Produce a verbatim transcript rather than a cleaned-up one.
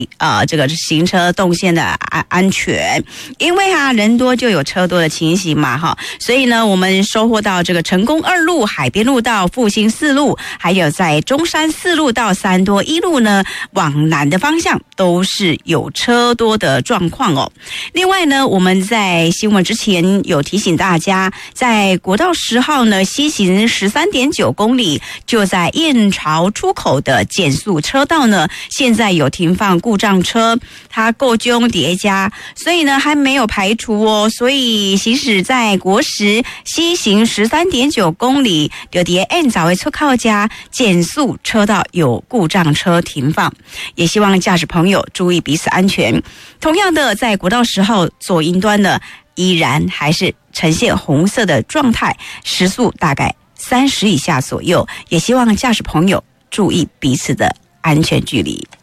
呃，这个行车动线的安安全，因为啊人多就有车多的情形嘛哈，所以呢，我们收获到这个成功二路、海边路到复兴四路，还有在中山四路到三多一路呢，往南的方向都是有车多的状况哦。另外呢，我们在新闻之前有提醒大家，在国道十号呢，西行十三点九公里，就在燕巢出口的减速车道呢，现在有停放故障车，它够凶叠加，所以呢还没有排除哦。所以行驶在国十西行十三点九公里，就叠 N 早为出靠家减速车道有故障车停放，也希望驾驶朋友注意彼此安全。同样的，在国道十号左营端呢，依然还是呈现红色的状态，时速大概三十以下左右，也希望驾驶朋友注意彼此的安全距离。